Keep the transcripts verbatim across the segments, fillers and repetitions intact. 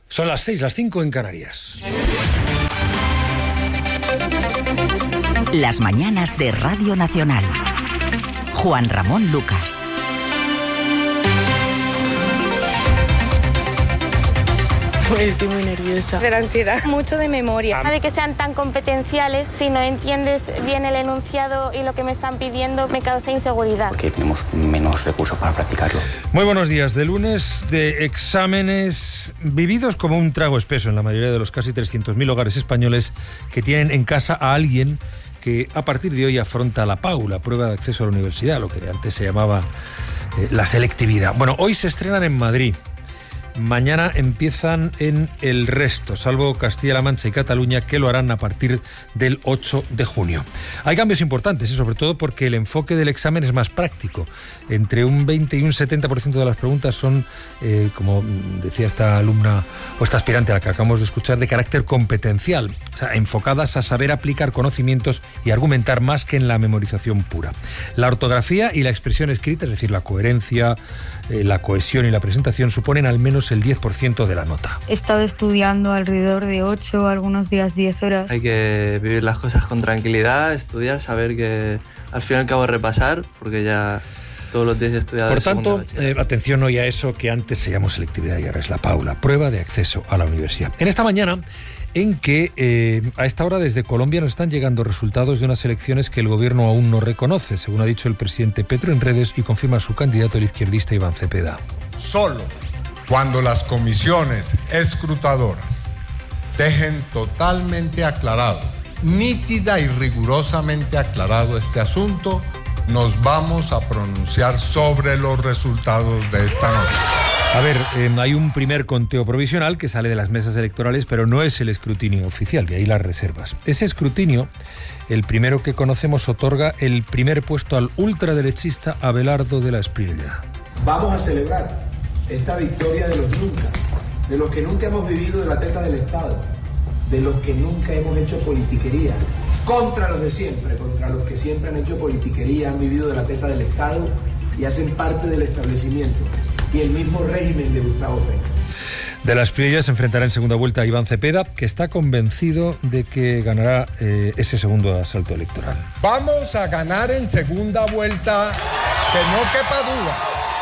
Son las seis, las cinco en Canarias. Las mañanas de Radio Nacional. Juan Ramón Lucas. Pues estoy muy nerviosa. De la ansiedad. Mucho de memoria. De que sean tan competenciales, si no entiendes bien el enunciado y lo que me están pidiendo, me causa inseguridad. Porque tenemos menos recursos para practicarlo. Muy buenos días. De lunes de exámenes vividos como un trago espeso en la mayoría de los casi trescientos mil hogares españoles que tienen en casa a alguien que a partir de hoy afronta la P A U, la prueba de acceso a la universidad, lo que antes se llamaba eh, la selectividad. Bueno, hoy se estrenan en Madrid. Mañana empiezan en el resto, salvo Castilla-La Mancha y Cataluña, que lo harán a partir del ocho de junio. Hay cambios importantes, ¿eh? Sobre todo porque el enfoque del examen es más práctico. Entre un veinte y un setenta por ciento de las preguntas son, eh, como decía esta alumna o esta aspirante a la que acabamos de escuchar, de carácter competencial, o sea, enfocadas a saber aplicar conocimientos y argumentar más que en la memorización pura. La ortografía y la expresión escrita, es decir, la coherencia, eh, la cohesión y la presentación, suponen al menos el diez por ciento de la nota. He estado estudiando alrededor de ocho, algunos días diez horas. Hay que vivir las cosas con tranquilidad, estudiar, saber que al fin y al cabo repasar, porque ya todos los días he estudiado. Por tanto, eh, atención hoy a eso que antes se llamó selectividad y ahora es la P A U, la prueba de acceso a la universidad. En esta mañana, en que eh, a esta hora desde Colombia nos están llegando resultados de unas elecciones que el gobierno aún no reconoce, según ha dicho el presidente Petro en redes y confirma su candidato el izquierdista Iván Cepeda. Solo cuando las comisiones escrutadoras dejen totalmente aclarado, nítida y rigurosamente aclarado este asunto, nos vamos a pronunciar sobre los resultados de esta noche. A ver, eh, hay un primer conteo provisional que sale de las mesas electorales, pero no es el escrutinio oficial, de ahí las reservas. Ese escrutinio, el primero que conocemos, otorga el primer puesto al ultraderechista Abelardo de la Espriella. Vamos a celebrar esta victoria de los nunca, de los que nunca hemos vivido de la teta del Estado, de los que nunca hemos hecho politiquería, contra los de siempre, contra los que siempre han hecho politiquería, han vivido de la teta del Estado y hacen parte del establecimiento y el mismo régimen de Gustavo Petro. De la Espriella se enfrentará en segunda vuelta a Iván Cepeda, que está convencido de que ganará eh, ese segundo asalto electoral. Vamos a ganar en segunda vuelta, que no quepa duda.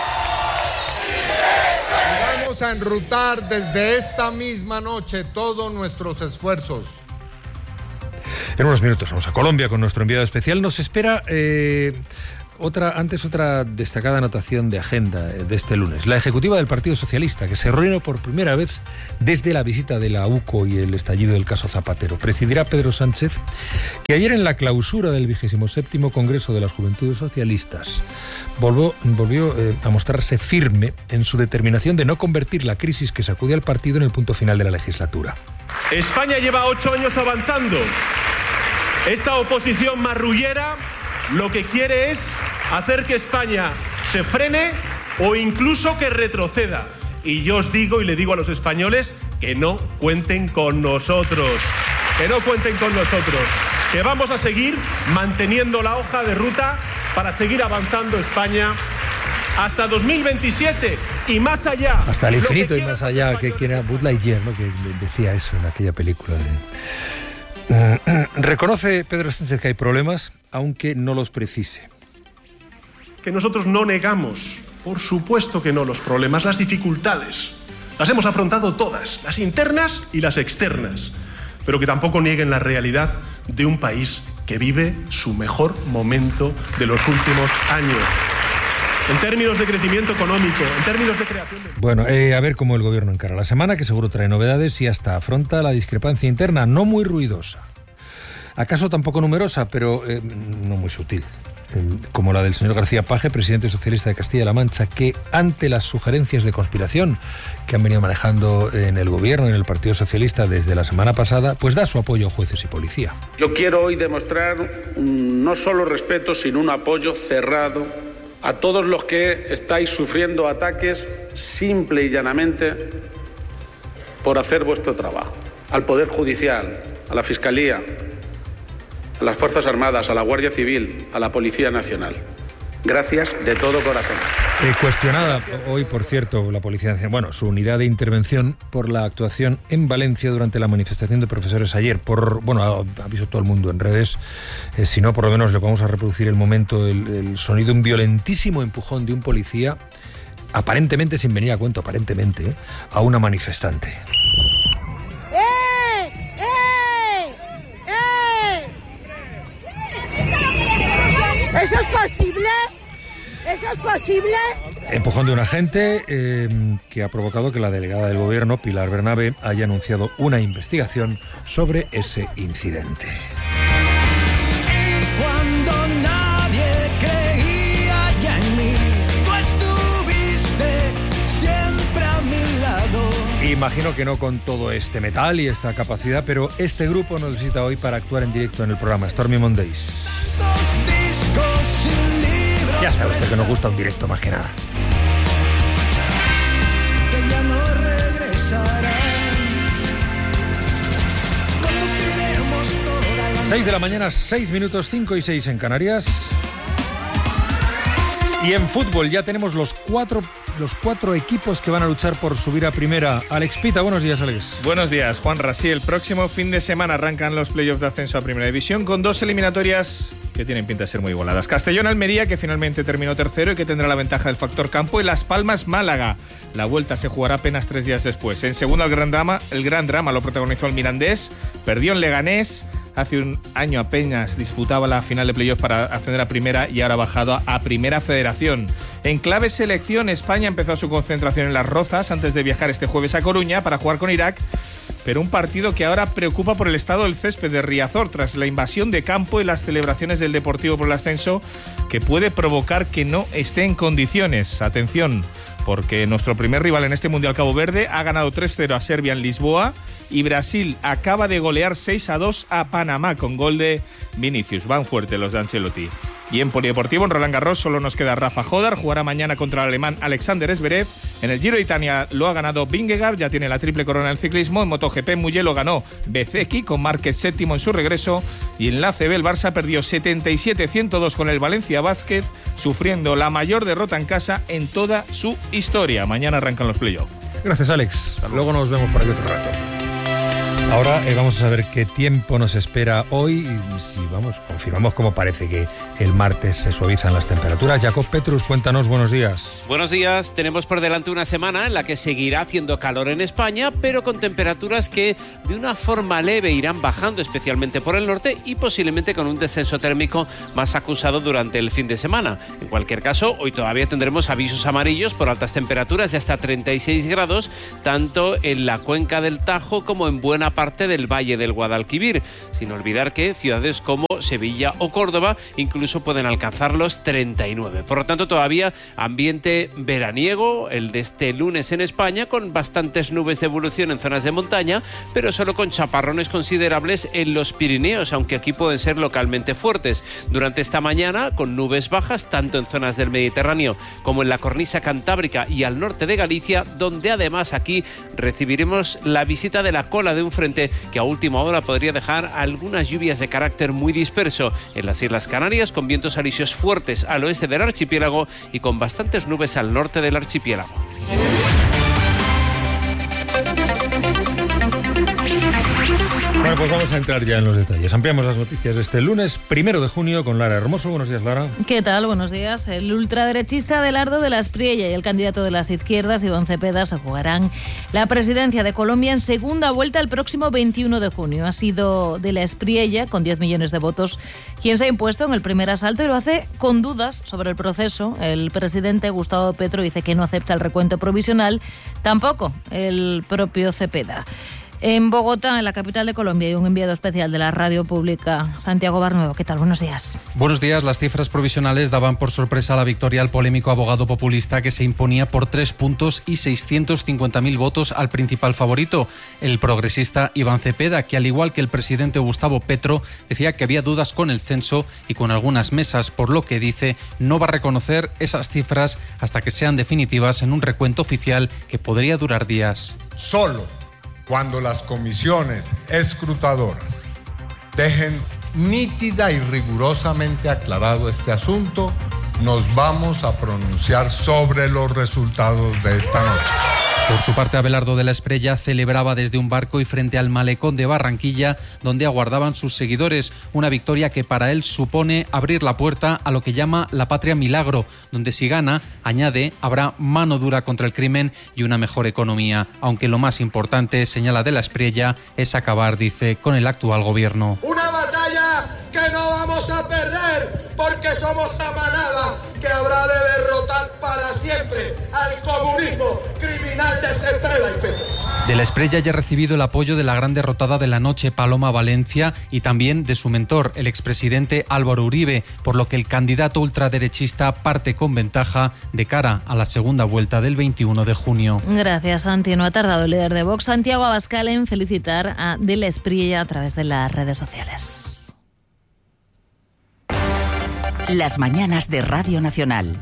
Vamos a enrutar desde esta misma noche todos nuestros esfuerzos. En unos minutos vamos a Colombia con nuestro enviado especial. Nos espera eh, otra, antes otra destacada anotación de agenda de este lunes. La ejecutiva del Partido Socialista, que se reunió por primera vez desde la visita de la U C O y el estallido del caso Zapatero. Presidirá Pedro Sánchez, que ayer en la clausura del vigésimo séptimo Congreso de las Juventudes Socialistas volvió, volvió eh, a mostrarse firme en su determinación de no convertir la crisis que sacude al partido en el punto final de la legislatura. España lleva ocho años avanzando. Esta oposición marrullera lo que quiere es hacer que España se frene o incluso que retroceda. Y yo os digo y le digo a los españoles que no cuenten con nosotros, que no cuenten con nosotros, que vamos a seguir manteniendo la hoja de ruta para seguir avanzando España hasta dos mil veintisiete y más allá. Hasta el infinito y más allá, que, que era Buzz Lightyear, ¿no?, que decía eso en aquella película de... Reconoce Pedro Sánchez que hay problemas, aunque no los precise. Que nosotros no negamos, por supuesto que no, los problemas, las dificultades. Las hemos afrontado todas, las internas y las externas. Pero que tampoco nieguen la realidad de un país que vive su mejor momento de los últimos años. En términos de crecimiento económico, en términos de creación de... Bueno, eh, a ver cómo el gobierno encara la semana, que seguro trae novedades y hasta afronta la discrepancia interna, no muy ruidosa. Acaso tampoco numerosa, pero eh, no muy sutil. Eh, como la del señor García Page, presidente socialista de Castilla-La Mancha, que ante las sugerencias de conspiración que han venido manejando en el gobierno y en el Partido Socialista desde la semana pasada, pues da su apoyo a jueces y policía. Yo quiero hoy demostrar un, no solo respeto, sino un apoyo cerrado a todos los que estáis sufriendo ataques simple y llanamente por hacer vuestro trabajo. Al Poder Judicial, a la Fiscalía, a las Fuerzas Armadas, a la Guardia Civil, a la Policía Nacional. Gracias de todo corazón. Eh, cuestionada hoy, por cierto, la Policía Nacional, bueno, su unidad de intervención por la actuación en Valencia durante la manifestación de profesores ayer. Por, bueno, ha, ha visto todo el mundo en redes. Eh, si no, por lo menos le vamos a reproducir el momento, el, el sonido, un violentísimo empujón de un policía, aparentemente sin venir a cuento, aparentemente, eh, a una manifestante. ¡Eh! ¡Eh! ¡Eh! ¿Eso es posible? ¿Eso es posible? Empujón de un agente eh, que ha provocado que la delegada del gobierno, Pilar Bernabe, haya anunciado una investigación sobre ese incidente. Y cuando nadie creía ya en mí, tú estuviste siempre a mi lado. Imagino que no con todo este metal y esta capacidad, pero este grupo nos necesita hoy para actuar en directo en el programa Stormy Mondays. Ya sabe usted que nos gusta un directo más que nada. Que ya no regresarán. seis de la mañana, seis minutos, cinco y seis en Canarias. Y en fútbol ya tenemos los cuatro, los cuatro equipos que van a luchar por subir a primera. Alex Pita, buenos días, Alex. Buenos días, Juan Rasí. El próximo fin de semana arrancan los playoffs de ascenso a Primera División con dos eliminatorias que tienen pinta de ser muy igualadas. Castellón-Almería, que finalmente terminó tercero y que tendrá la ventaja del factor campo, y Las Palmas-Málaga. La vuelta se jugará apenas tres días después. En segundo, el gran drama, el gran drama lo protagonizó el Mirandés, perdió en Leganés. Hace un año apenas disputaba la final de playoff para ascender a primera y ahora ha bajado a Primera Federación. En clave selección, España empezó su concentración en Las Rozas antes de viajar este jueves a Coruña para jugar con Irak, pero un partido que ahora preocupa por el estado del césped de Riazor tras la invasión de campo y las celebraciones del Deportivo por el ascenso, que puede provocar que no esté en condiciones. Atención, porque nuestro primer rival en este Mundial, Cabo Verde, ha ganado tres cero a Serbia en Lisboa y Brasil acaba de golear seis a dos a Panamá con gol de Vinicius. Van fuerte los de Ancelotti. Y en polideportivo, en Roland Garros, solo nos queda Rafa Jodar. Jugará mañana contra el alemán Alexander Zverev. En el Giro de Italia lo ha ganado Vingegaard, ya tiene la triple corona del ciclismo. En MotoGP, Mugello ganó Bezzecchi con Márquez séptimo en su regreso. Y en la A C B, el Barça perdió setenta y siete a ciento dos con el Valencia Basket, sufriendo la mayor derrota en casa en toda su historia. Mañana arrancan los playoffs. Gracias, Alex. Luego nos vemos por aquí otro rato. Ahora eh, vamos a saber qué tiempo nos espera hoy y si vamos, confirmamos cómo parece que el martes se suavizan las temperaturas. Jacob Petrus, cuéntanos, buenos días. Buenos días, tenemos por delante una semana en la que seguirá haciendo calor en España, pero con temperaturas que de una forma leve irán bajando, especialmente por el norte, y posiblemente con un descenso térmico más acusado durante el fin de semana. En cualquier caso, hoy todavía tendremos avisos amarillos por altas temperaturas de hasta treinta y seis grados, tanto en la cuenca del Tajo como en buena parte del Valle del Guadalquivir, sin olvidar que ciudades como Sevilla o Córdoba incluso pueden alcanzar los treinta y nueve. Por lo tanto, todavía ambiente veraniego el de este lunes en España, con bastantes nubes de evolución en zonas de montaña, pero solo con chaparrones considerables en los Pirineos, aunque aquí pueden ser localmente fuertes. Durante esta mañana, con nubes bajas tanto en zonas del Mediterráneo como en la cornisa cantábrica y al norte de Galicia, donde además aquí recibiremos la visita de la cola de un frente que a última hora podría dejar algunas lluvias de carácter muy disperso en las Islas Canarias, con vientos alisios fuertes al oeste del archipiélago y con bastantes nubes al norte del archipiélago. Bueno, pues vamos a entrar ya en los detalles. Ampliamos las noticias de este lunes, primero de junio, con Lara Hermoso. Buenos días, Lara. ¿Qué tal? Buenos días. El ultraderechista Abelardo de la Espriella y el candidato de las izquierdas, Iván Cepeda, se jugarán la presidencia de Colombia en segunda vuelta el próximo veintiuno de junio. Ha sido de la Espriella, con diez millones de votos, quien se ha impuesto en el primer asalto, y lo hace con dudas sobre el proceso. El presidente Gustavo Petro dice que no acepta el recuento provisional, tampoco el propio Cepeda. En Bogotá, en la capital de Colombia, hay un enviado especial de la radio pública, Santiago Barnuevo. ¿Qué tal? Buenos días. Buenos días. Las cifras provisionales daban por sorpresa la victoria al polémico abogado populista, que se imponía por tres puntos y seiscientos cincuenta mil votos al principal favorito, el progresista Iván Cepeda, que al igual que el presidente Gustavo Petro, decía que había dudas con el censo y con algunas mesas, por lo que dice no va a reconocer esas cifras hasta que sean definitivas en un recuento oficial que podría durar días. Solo cuando las comisiones escrutadoras dejen nítida y rigurosamente aclarado este asunto, nos vamos a pronunciar sobre los resultados de esta noche. Por su parte, Abelardo de la Espriella celebraba desde un barco y frente al malecón de Barranquilla, donde aguardaban sus seguidores, una victoria que para él supone abrir la puerta a lo que llama la patria milagro, donde si gana, añade, habrá mano dura contra el crimen y una mejor economía, aunque lo más importante, señala de la Espriella, es acabar, dice, con el actual gobierno. Una batalla que no vamos a perder, porque somos la manada que habrá de derrotar para siempre al comunismo criminal de Cepeda y Petro. De la Espriella ya ha recibido el apoyo de la gran derrotada de la noche, Paloma Valencia, y también de su mentor, el expresidente Álvaro Uribe, por lo que el candidato ultraderechista parte con ventaja de cara a la segunda vuelta del veintiuno de junio. Gracias, Santi. No ha tardado el líder de Vox, Santiago Abascal, en felicitar a de la Espriella a través de las redes sociales. Las mañanas de Radio Nacional.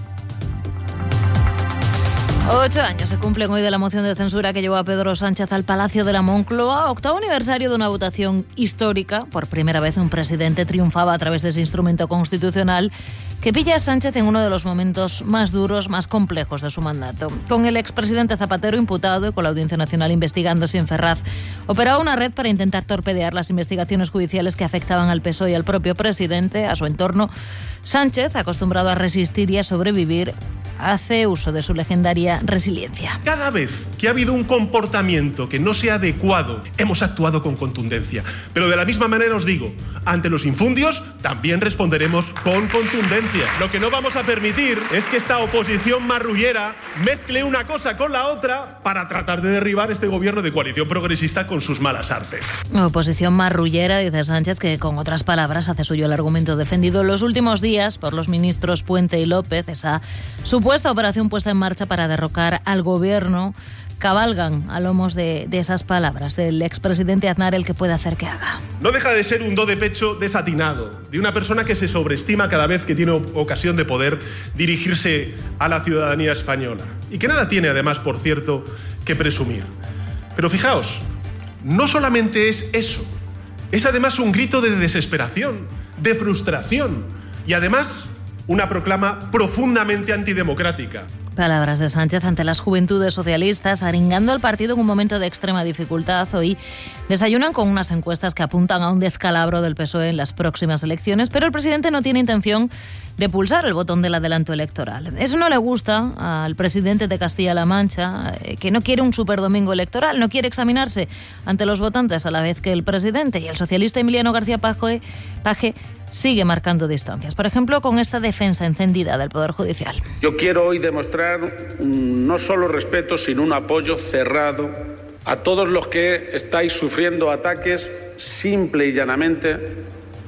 Ocho años se cumplen hoy de la moción de censura que llevó a Pedro Sánchez al Palacio de la Moncloa, octavo aniversario de una votación histórica. Por primera vez un presidente triunfaba a través de ese instrumento constitucional que pilla a Sánchez en uno de los momentos más duros, más complejos de su mandato. Con el expresidente Zapatero imputado y con la Audiencia Nacional investigando si en Ferraz operaba una red para intentar torpedear las investigaciones judiciales que afectaban al P S O E y al propio presidente, a su entorno, Sánchez, acostumbrado a resistir y a sobrevivir, hace uso de su legendaria resiliencia. Cada vez que ha habido un comportamiento que no sea adecuado, hemos actuado con contundencia. Pero de la misma manera os digo, ante los infundios también responderemos con contundencia. Lo que no vamos a permitir es que esta oposición marrullera mezcle una cosa con la otra para tratar de derribar este gobierno de coalición progresista con sus malas artes. Oposición marrullera, dice Sánchez, que con otras palabras hace suyo el argumento defendido en los últimos días por los ministros Puente y López, esa supuesta operación puesta en marcha para derrocar al gobierno. Cabalgan a lomos de, de esas palabras del expresidente Aznar, el que puede hacer que haga. No deja de ser un do de pecho desatinado, de una persona que se sobreestima cada vez que tiene ocasión de poder dirigirse a la ciudadanía española. Y que nada tiene, además, por cierto, que presumir. Pero fijaos, no solamente es eso, es además un grito de desesperación, de frustración y además una proclama profundamente antidemocrática. Palabras de Sánchez ante las juventudes socialistas, aringando al partido en un momento de extrema dificultad. Hoy desayunan con unas encuestas que apuntan a un descalabro del P S O E en las próximas elecciones, pero el presidente no tiene intención de pulsar el botón del adelanto electoral. Eso no le gusta al presidente de Castilla-La Mancha, que no quiere un superdomingo electoral, no quiere examinarse ante los votantes a la vez que el presidente, y el socialista Emiliano García Paje, Paje sigue marcando distancias, por ejemplo, con esta defensa encendida del Poder Judicial. Yo quiero hoy demostrar un, no solo respeto, sino un apoyo cerrado a todos los que estáis sufriendo ataques simple y llanamente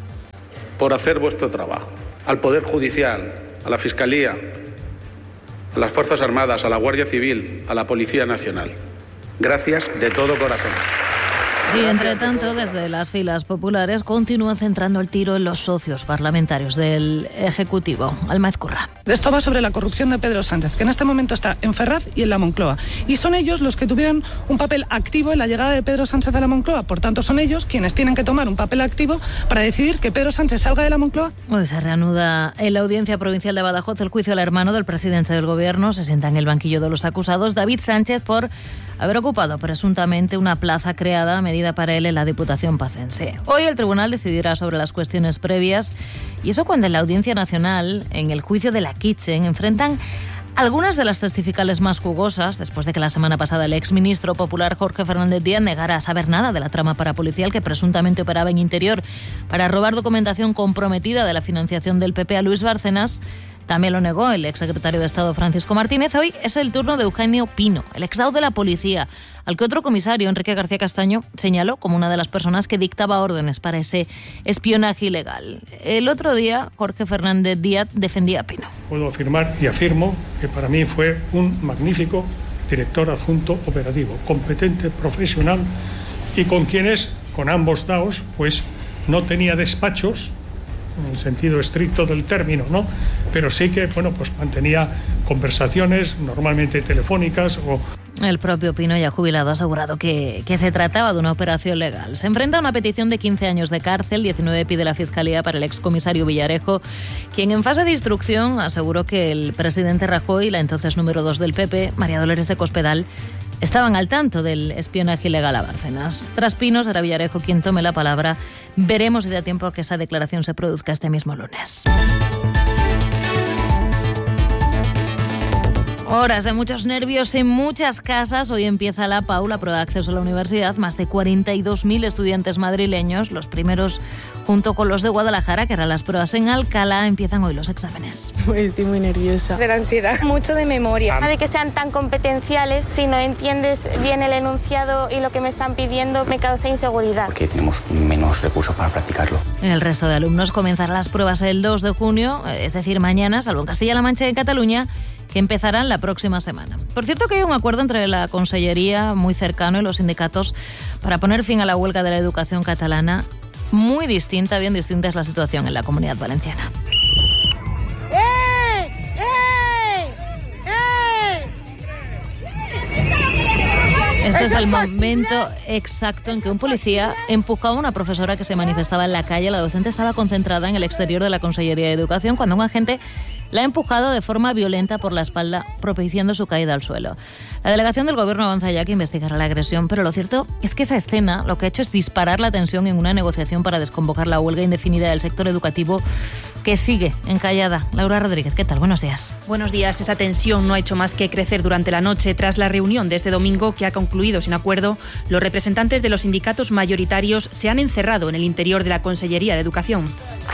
por hacer vuestro trabajo. Al Poder Judicial, a la Fiscalía, a las Fuerzas Armadas, a la Guardia Civil, a la Policía Nacional. Gracias de todo corazón. Y entre tanto, desde las filas populares continúan centrando el tiro en los socios parlamentarios del Ejecutivo. Almaez Curra. Esto va sobre la corrupción de Pedro Sánchez, que en este momento está en Ferraz y en la Moncloa. Y son ellos los que tuvieron un papel activo en la llegada de Pedro Sánchez a la Moncloa. Por tanto, son ellos quienes tienen que tomar un papel activo para decidir que Pedro Sánchez salga de la Moncloa. Hoy se reanuda en la Audiencia Provincial de Badajoz el juicio al hermano del presidente del Gobierno. Se sienta en el banquillo de los acusados David Sánchez por haber ocupado presuntamente una plaza creada a medida para él en la Diputación pacense. Hoy el tribunal decidirá sobre las cuestiones previas, y eso cuando en la Audiencia Nacional, en el juicio de la Kitchen, enfrentan algunas de las testificales más jugosas, después de que la semana pasada el exministro popular Jorge Fernández Díaz negara saber nada de la trama parapolicial que presuntamente operaba en Interior para robar documentación comprometida de la financiación del P P a Luis Bárcenas. También lo negó el exsecretario de Estado Francisco Martínez. Hoy es el turno de Eugenio Pino, el exdao de la policía, al que otro comisario, Enrique García Castaño, señaló como una de las personas que dictaba órdenes para ese espionaje ilegal. El otro día, Jorge Fernández Díaz defendía a Pino. Puedo afirmar y afirmo que para mí fue un magnífico director adjunto operativo, competente, profesional, y con quienes, con ambos daos, pues no tenía despachos en el sentido estricto del término, ¿no? Pero sí que, bueno, pues mantenía conversaciones, normalmente telefónicas o... El propio Pino, ya jubilado, ha asegurado que, que se trataba de una operación legal. Se enfrenta a una petición de quince años de cárcel, diecinueve pide la Fiscalía para el excomisario Villarejo, quien en fase de instrucción aseguró que el presidente Rajoy y la entonces número dos del P P, María Dolores de Cospedal, estaban al tanto del espionaje ilegal a Bárcenas. Tras Pino, será Villarejo quien tome la palabra. Veremos si da tiempo a que esa declaración se produzca este mismo lunes. Horas de muchos nervios en muchas casas. Hoy empieza la P A U, la prueba de acceso a la universidad. Más de cuarenta y dos mil estudiantes madrileños, los primeros junto con los de Guadalajara, que eran las pruebas en Alcalá. Empiezan hoy los exámenes. Pues estoy muy nerviosa. De la ansiedad. Mucho de memoria. De que sean tan competenciales, si no entiendes bien el enunciado y lo que me están pidiendo, me causa inseguridad. Porque tenemos menos recursos para practicarlo. El resto de alumnos comenzarán las pruebas el dos de junio, es decir, mañana, salvo en Castilla-La Mancha y en Cataluña, que empezarán la próxima semana. Por cierto, que hay un acuerdo entre la Consellería muy cercano y los sindicatos para poner fin a la huelga de la educación catalana. Muy distinta, bien distinta es la situación en la Comunidad Valenciana. ¡Eh! ¡Eh! ¡Eh! Este es el momento exacto en que un policía empujaba a una profesora que se manifestaba en la calle. La docente estaba concentrada en el exterior de la Consellería de Educación cuando un agente la ha empujado de forma violenta por la espalda, propiciando su caída al suelo. La delegación del Gobierno avanza ya que investigará la agresión, pero lo cierto es que esa escena lo que ha hecho es disparar la tensión en una negociación para desconvocar la huelga indefinida del sector educativo, que sigue encallada. Laura Rodríguez, ¿qué tal? Buenos días. Buenos días. Esa tensión no ha hecho más que crecer durante la noche tras la reunión de este domingo, que ha concluido sin acuerdo. Los representantes de los sindicatos mayoritarios se han encerrado en el interior de la Consellería de Educación.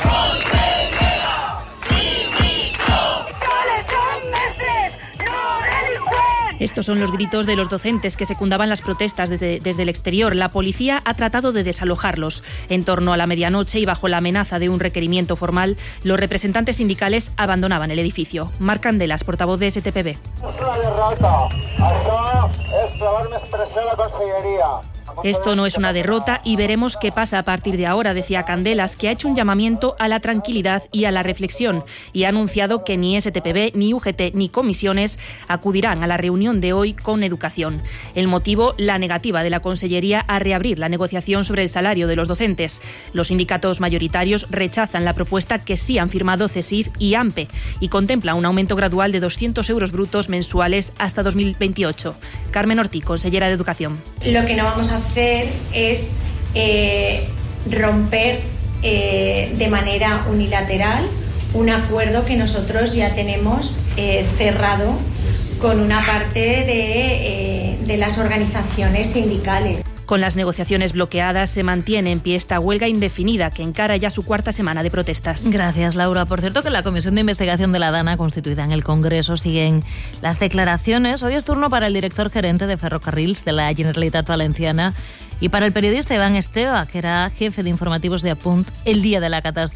Estos son los gritos de los docentes que secundaban las protestas desde, desde el exterior. La policía ha tratado de desalojarlos. En torno a la medianoche y bajo la amenaza de un requerimiento formal, los representantes sindicales abandonaban el edificio. Marc Candelas, portavoz de S T P B. Es una derrota. Això és trobar més pressió a la conselleria. Esto no es una derrota y veremos qué pasa a partir de ahora, decía Candelas, que ha hecho un llamamiento a la tranquilidad y a la reflexión y ha anunciado que ni S T P B, ni U G T, ni comisiones acudirán a la reunión de hoy con Educación. El motivo, la negativa de la Consellería a reabrir la negociación sobre el salario de los docentes. Los sindicatos mayoritarios rechazan la propuesta que sí han firmado C E S I F y A M P E y contempla un aumento gradual de doscientos euros brutos mensuales hasta dos mil veintiocho. Carmen Ortí, consellera de Educación. Lo que no vamos a hacer es eh, romper eh, de manera unilateral un acuerdo que nosotros ya tenemos eh, cerrado con una parte de, eh, de las organizaciones sindicales. Con las negociaciones bloqueadas, se mantiene en pie esta huelga indefinida que encara ya su cuarta semana de protestas. Gracias, Laura. Por cierto, que la Comisión de Investigación de la DANA, constituida en el Congreso, siguen las declaraciones. Hoy es turno para el director gerente de Ferrocarrils de la Generalitat Valenciana y para el periodista Iván Esteva, que era jefe de informativos de Apunt el día de la catástrofe.